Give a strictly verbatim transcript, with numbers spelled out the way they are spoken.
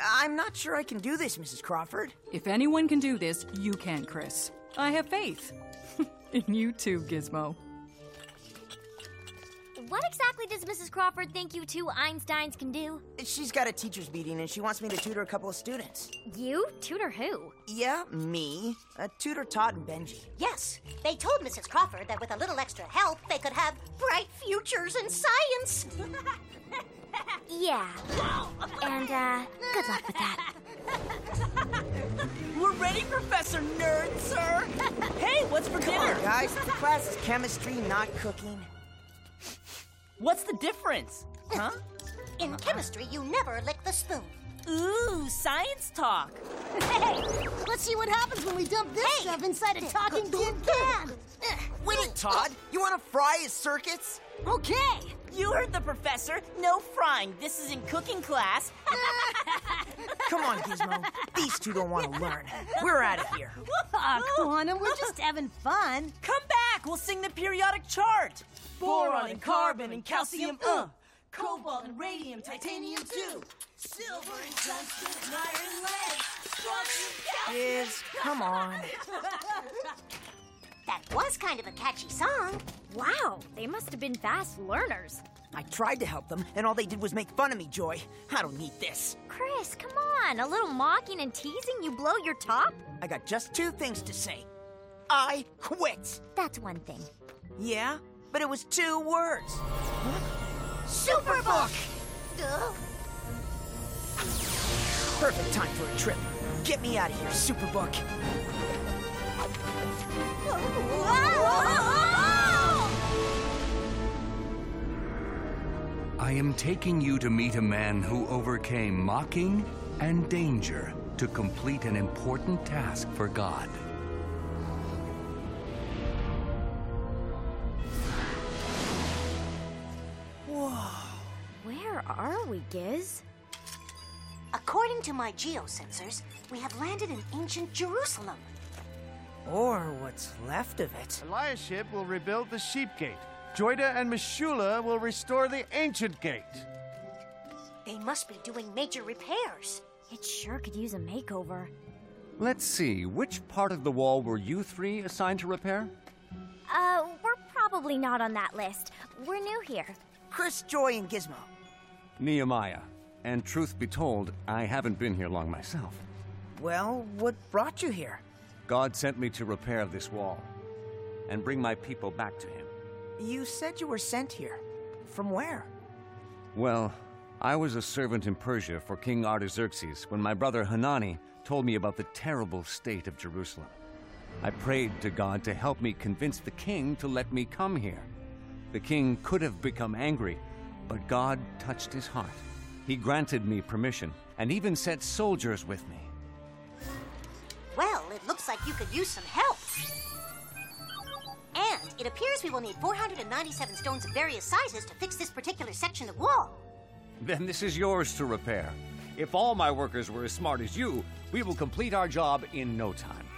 I'm not sure I can do this, Missus Crawford. If anyone can do this, you can, Chris. I have faith. In you too, Gizmo. What exactly does Missus Crawford think you two Einsteins can do? She's got a teacher's meeting and she wants me to tutor a couple of students. You? Tutor who? Yeah, me. Uh, tutor Todd and Benji. Yes, they told Missus Crawford that with a little extra help, they could have bright futures in science. Yeah. And, uh, good luck with that. We're ready, Professor Nerd, sir. Hey, what's for Come dinner? on, guys. The class is chemistry, not cooking. What's the difference? Huh? In chemistry, you never lick the spoon. Ooh, science talk. Hey, let's see what happens when we dump this hey. stuff inside a talking tin can. Wait, Todd. You want to fry his circuits? Okay. You heard the professor. No frying. This is in cooking class. Come on, Gizmo. These two don't want to learn. We're out of here. Aw, Quantum, we're just having fun. Come back. We'll sing the periodic chart. Boron and carbon and calcium, uh. Cobalt and radium, titanium too. Silver and tungsten and iron and lead. Strontium, calcium. Kids, come on. That was kind of a catchy song. Wow, they must have been fast learners. I tried to help them, and all they did was make fun of me, Joy. I don't need this. Chris, come on. A little mocking and teasing, you blow your top? I got just two things to say. I quit. That's one thing. Yeah, but it was two words. Superbook! Duh. Perfect time for a trip. Get me out of here, Superbook. I am taking you to meet a man who overcame mocking and danger to complete an important task for God. Where are we, Giz? According to my geosensors, we have landed in ancient Jerusalem. Or what's left of it. Eliashib will rebuild the sheep gate. Joida and Meshula will restore the ancient gate. They must be doing major repairs. It sure could use a makeover. Let's see, which part of the wall were you three assigned to repair? Uh, we're probably not on that list. We're new here. Chris, Joy, and Gizmo. Nehemiah. And truth be told, I haven't been here long myself. Well, what brought you here? God sent me to repair this wall and bring my people back to him. You said you were sent here. From where? Well, I was a servant in Persia for King Artaxerxes when my brother Hanani told me about the terrible state of Jerusalem. I prayed to God to help me convince the king to let me come here. The king could have become angry, but God touched his heart. He granted me permission and even sent soldiers with me. Well, it looks like you could use some help. And it appears we will need four hundred ninety-seven stones of various sizes to fix this particular section of wall. Then this is yours to repair. If all my workers were as smart as you, we will complete our job in no time.